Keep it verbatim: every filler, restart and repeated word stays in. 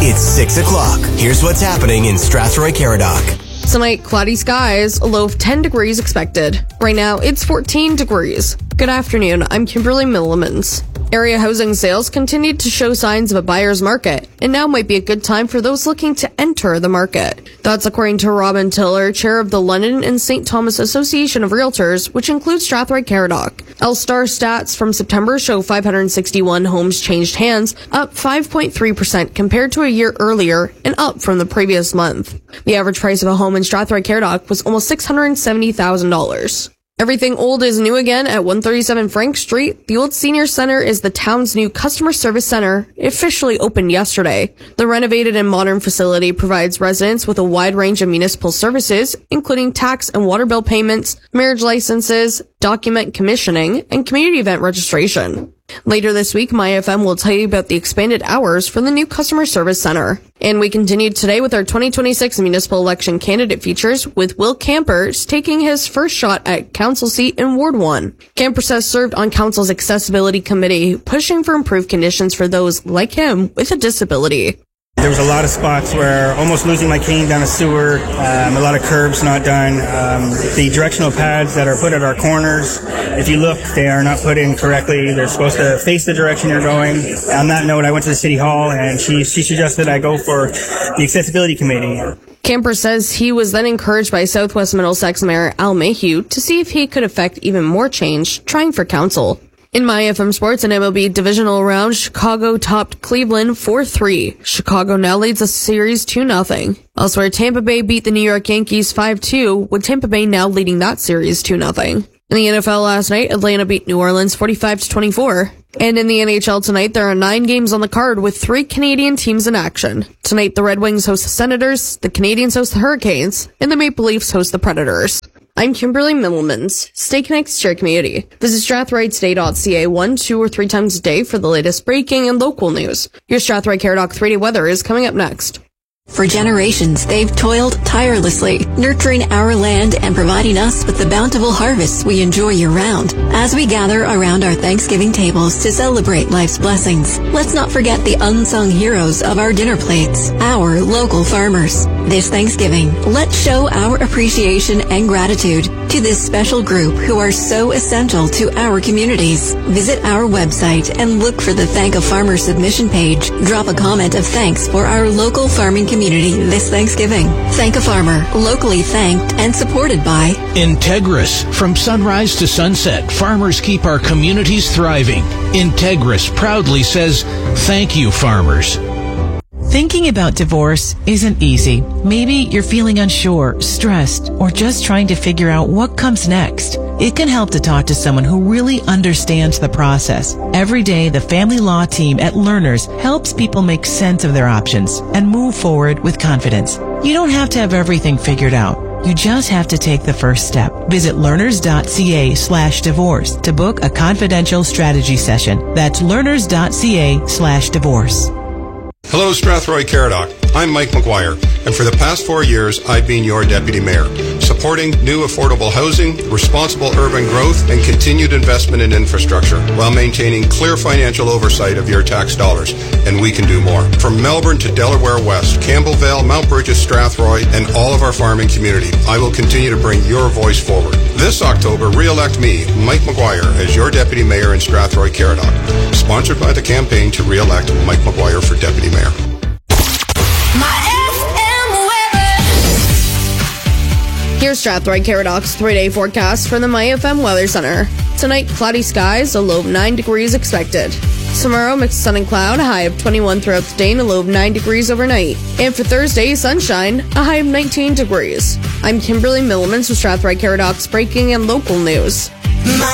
It's six o'clock. Here's what's happening in Strathroy-Caradoc. Tonight, cloudy skies, a low of ten degrees expected. Right now, it's fourteen degrees. Good afternoon, I'm Kimberly Millimans. Area housing sales continued to show signs of a buyer's market, and now might be a good time for those looking to enter the market. That's according to Robin Tiller, chair of the London and Saint Thomas Association of Realtors, which includes Strathroy-Caradoc. L-Star stats from September show five hundred sixty-one homes changed hands, up five point three percent compared to a year earlier, and up from the previous month. The average price of a home in Strathroy-Caradoc was almost six hundred seventy thousand dollars. Everything old is new again at one thirty-seven Frank Street. The old senior center is the town's new customer service center. It officially opened yesterday. The renovated and modern facility provides residents with a wide range of municipal services, including tax and water bill payments, marriage licenses, document commissioning, and community event registration. Later this week, My F M will tell you about the expanded hours for the new customer service center. And we continued today with our twenty twenty-six municipal election candidate features, with Will Campers taking his first shot at council seat in Ward one. Campers has served on council's accessibility committee, pushing for improved conditions for those like him with a disability. There was a lot of spots where almost losing my cane down a sewer, um, a lot of curbs not done. Um, the directional pads that are put at our corners, if you look, they are not put in correctly. They're supposed to face the direction you're going. On that note, I went to the city hall and she, she suggested I go for the accessibility committee. Camper says he was then encouraged by Southwest Middlesex Mayor Al Mayhew to see if he could effect even more change, trying for council. In My F M Sports, an M L B divisional round, Chicago topped Cleveland four three. Chicago now leads the series two nothing. Elsewhere, Tampa Bay beat the New York Yankees five two, with Tampa Bay now leading that series two nothing. In the N F L last night, Atlanta beat New Orleans forty-five to twenty-four. And in the N H L tonight, there are nine games on the card with three Canadian teams in action. Tonight, the Red Wings host the Senators, the Canadians host the Hurricanes, and the Maple Leafs host the Predators. I'm Kimberly Millimans. Stay connected to your community. Visit Strathroy Today dot C A one, two, or three times a day for the latest breaking and local news. Your Strathroy-Caradoc three-day weather is coming up next. For generations, they've toiled tirelessly, nurturing our land and providing us with the bountiful harvests we enjoy year-round. As we gather around our Thanksgiving tables to celebrate life's blessings, let's not forget the unsung heroes of our dinner plates, our local farmers. This Thanksgiving, let's show our appreciation and gratitude to this special group who are so essential to our communities. Visit our website and look for the Thank a Farmer submission page. Drop a comment of thanks for our local farming community. Community this Thanksgiving. Thank a Farmer, locally thanked and supported by Integris. From sunrise to sunset, farmers keep our communities thriving. Integris proudly says, thank you, farmers. Thinking about divorce isn't easy. Maybe you're feeling unsure, stressed, or just trying to figure out what comes next. It can help to talk to someone who really understands the process. Every day, the family law team at Learners helps people make sense of their options and move forward with confidence. You don't have to have everything figured out. You just have to take the first step. Visit learners.ca slash divorce to book a confidential strategy session. That's learners.ca slash divorce. Hello, Strathroy-Caradoc. I'm Mike McGuire, and for the past four years, I've been your Deputy Mayor, supporting new affordable housing, responsible urban growth, and continued investment in infrastructure, while maintaining clear financial oversight of your tax dollars. And we can do more. From Melbourne to Delaware West, Campbellvale, Mount Bridges, Strathroy, and all of our farming community, I will continue to bring your voice forward. This October, re-elect me, Mike McGuire, as your Deputy Mayor in Strathroy-Caradoc. Sponsored by the campaign to re-elect Mike McGuire for Deputy Mayor. Here's Strathroy-Caradoc's three-day forecast from the My F M Weather Center. Tonight, cloudy skies, a low of nine degrees expected. Tomorrow, mixed sun and cloud, a high of twenty-one throughout the day and a low of nine degrees overnight. And for Thursday, sunshine, a high of nineteen degrees. I'm Kimberly Millimans with Strathroy-Caradoc's breaking and local news. My